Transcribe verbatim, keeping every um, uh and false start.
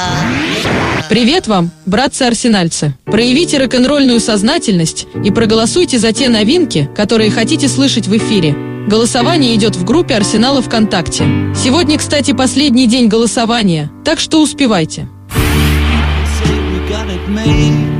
Привет вам, братцы-арсенальцы! Проявите рок-н-ролльную сознательность и проголосуйте за те новинки, которые хотите слышать в эфире. Голосование идет в группе Арсенала ВКонтакте. Сегодня, кстати, последний день голосования, так что успевайте.